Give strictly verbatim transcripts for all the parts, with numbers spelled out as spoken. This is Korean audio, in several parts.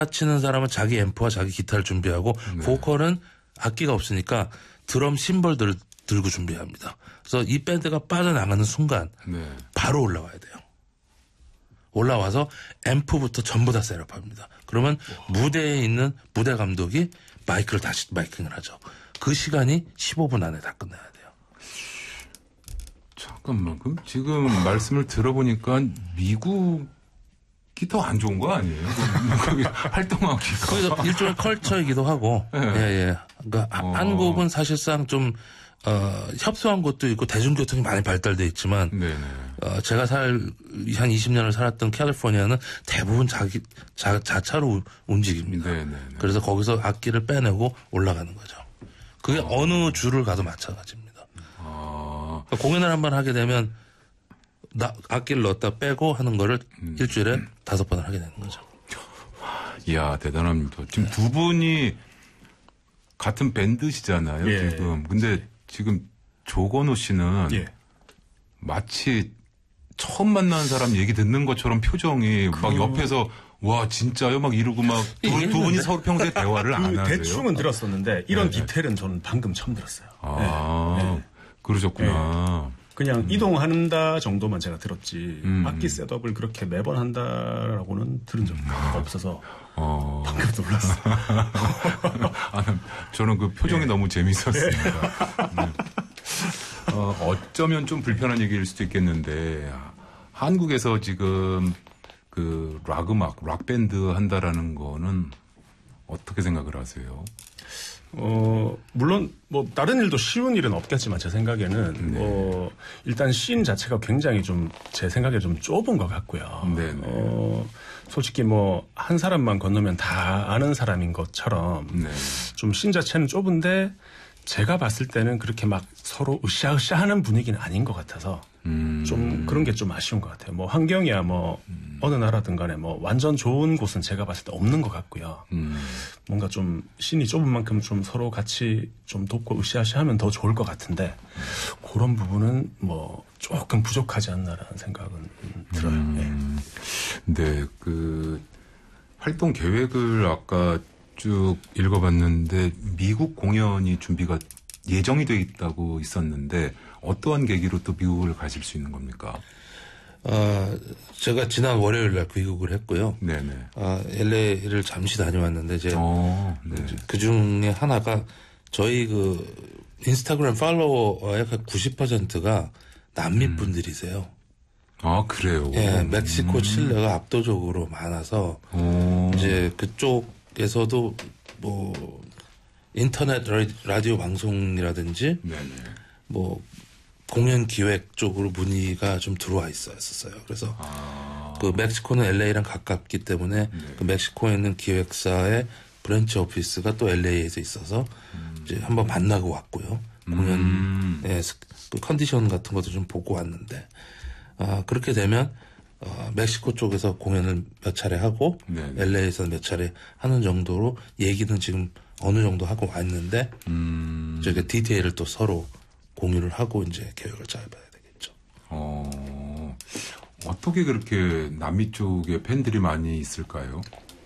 치는 사람은 자기 앰프와 자기 기타를 준비하고 네. 보컬은 악기가 없으니까 드럼 심벌들을 들고 준비합니다. 그래서 이 밴드가 빠져나가는 순간 네. 바로 올라와야 돼요. 올라와서 앰프부터 전부 다 셋업합니다. 그러면 오. 무대에 있는 무대 감독이 마이크를 다시 마이킹을 하죠. 그 시간이 십오 분 안에 다 끝나야 돼요. 잠깐만, 그럼 지금 말씀을 들어보니까 미국이 더 안 좋은 거 아니에요? 거기 활동하기가. 거기서 일종의 컬처이기도 하고, 네. 예, 예. 그러니까 어. 한국은 사실상 좀, 어, 협소한 곳도 있고 대중교통이 많이 발달돼 있지만, 네네. 어, 제가 살, 한 이십 년을 살았던 캘리포니아는 대부분 자기, 자, 자차로 움직입니다. 네네네. 그래서 거기서 악기를 빼내고 올라가는 거죠. 그게 어. 어느 주를 가도 마찬가지입니다. 아. 그러니까 공연을 한번 하게 되면, 나, 악기를 넣었다 빼고 하는 거를 음. 일주일에 음. 다섯 번을 하게 되는 거죠. 이야, 대단합니다. 지금 네. 두 분이 같은 밴드시잖아요, 예. 지금. 근데 지금 조건호 씨는 예. 마치 처음 만난 사람 얘기 듣는 것처럼 표정이 그... 막 옆에서 와, 진짜요? 막 이러고 막 두, 두 분이 서로 평소에 대화를 그 안 하세요? 대충은 들었었는데 이런 네. 디테일은 저는 방금 처음 들었어요. 아, 네. 네. 그러셨구나. 네. 그냥 음. 이동한다 정도만 제가 들었지 음. 악기 셋업을 그렇게 매번 한다라고는 들은 적이 음. 없어서 어. 방금 놀랐어요. 아, 저는 그 표정이 네. 너무 재밌었습니다. 네. 어, 어쩌면 좀 불편한 얘기일 수도 있겠는데 한국에서 지금 그 락 음악, 락 밴드 한다라는 거는 어떻게 생각을 하세요? 어, 물론, 뭐, 다른 일도 쉬운 일은 없겠지만, 제 생각에는, 네. 뭐, 일단 씬 자체가 굉장히 좀, 제 생각에 좀 좁은 것 같고요. 네. 어, 솔직히 뭐, 한 사람만 건너면 다 아는 사람인 것처럼, 네. 좀 씬 자체는 좁은데, 제가 봤을 때는 그렇게 막 서로 으쌰으쌰 하는 분위기는 아닌 것 같아서, 음. 좀 그런 게 좀 아쉬운 것 같아요. 뭐, 환경이야 뭐, 음. 어느 나라든 간에 뭐, 완전 좋은 곳은 제가 봤을 때 없는 것 같고요. 음. 뭔가 좀, 씬이 좁은 만큼 좀 서로 같이 좀 돕고 으쌰으쌰 하면 더 좋을 것 같은데, 음. 그런 부분은 뭐, 조금 부족하지 않나라는 생각은 들어요. 음. 네. 네, 그, 활동 계획을 아까 쭉 읽어봤는데, 미국 공연이 준비가 예정이 돼 있다고 있었는데, 어떠한 계기로 또 미국을 가실 수 있는 겁니까? 어, 제가 지난 월요일 날 귀국을 했고요. 네네. 아, 엘에이를 잠시 다녀왔는데, 이제, 어, 네. 그 중에 하나가 저희 그 인스타그램 팔로워의 구십 퍼센트가 남미 분들이세요. 음. 아, 그래요? 예, 멕시코, 음. 칠레가 압도적으로 많아서, 오. 이제 그쪽에서도 뭐, 인터넷 라디오 방송이라든지, 네네. 뭐, 공연 기획 쪽으로 문의가 좀 들어와 있었어요. 그래서 아. 그 멕시코는 엘에이랑 가깝기 때문에 네. 그 멕시코에 있는 기획사의 브랜치 오피스가 또 엘에이에서 있어서 음. 이제 한번 만나고 왔고요. 공연 음. 예, 그 컨디션 같은 것도 좀 보고 왔는데 아, 그렇게 되면 어, 멕시코 쪽에서 공연을 몇 차례 하고 네네. 엘에이에서 몇 차례 하는 정도로 얘기는 지금 어느 정도 하고 왔는데 음. 저게 디테일을 또 서로 공유를 하고 이제 계획을 짜봐야 되겠죠. 어, 어떻게 그렇게 남미 쪽에 팬들이 많이 있을까요?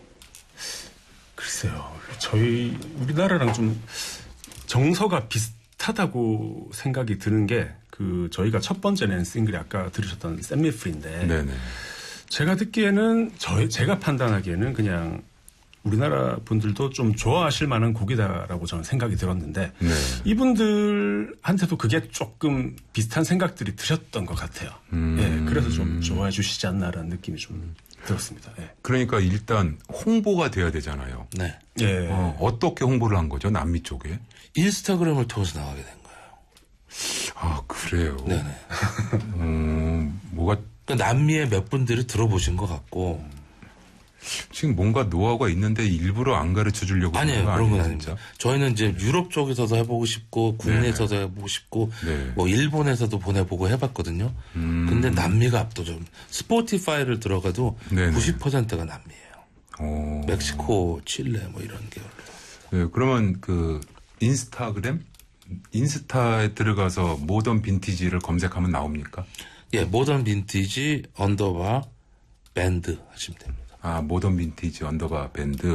글쎄요. 저희, 우리나라랑 좀 정서가 비슷하다고 생각이 드는 게 그 저희가 첫 번째 낸 싱글이 아까 들으셨던 Set Me Free인데 네네. 제가 듣기에는 저희, 제가 판단하기에는 그냥 우리나라 분들도 좀 좋아하실 만한 곡이다라고 저는 생각이 들었는데 네. 이분들한테도 그게 조금 비슷한 생각들이 드셨던 것 같아요. 음. 예, 그래서 좀 좋아해 주시지 않나라는 느낌이 좀 들었습니다. 예. 그러니까 일단 홍보가 돼야 되잖아요. 네. 예. 어, 어떻게 홍보를 한 거죠? 남미 쪽에? 인스타그램을 통해서 나가게 된 거예요. 아, 그래요? 네네. 음, 뭐가. 그러니까 남미의 몇 분들이 들어보신 것 같고 지금 뭔가 노하우가 있는데 일부러 안 가르쳐 주려고 아니에요. 그런 건 아닙니다. 저희는 이제 유럽 쪽에서도 해보고 싶고 국내에서도 네네. 해보고 싶고 네. 뭐 일본에서도 보내보고 해봤거든요. 음. 근데 남미가 압도적. 스포티파이를 들어가도 네네. 구십 퍼센트가 남미예요. 오. 멕시코, 칠레 뭐 이런 계열. 네, 그러면 그 인스타그램? 인스타에 들어가서 모던 빈티지를 검색하면 나옵니까? 예, 모던 빈티지 언더바 밴드 하시면 됩니다. 아, 모던 빈티지 언더바 밴드.